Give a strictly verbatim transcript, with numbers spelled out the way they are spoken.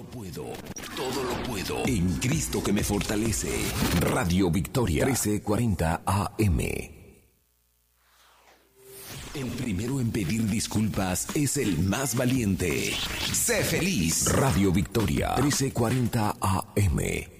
puedo, todo lo puedo en Cristo que me fortalece. Radio Victoria trece cuarenta A M. El primero en pedir disculpas es el más valiente. Sé feliz. Radio Victoria trece cuarenta A M.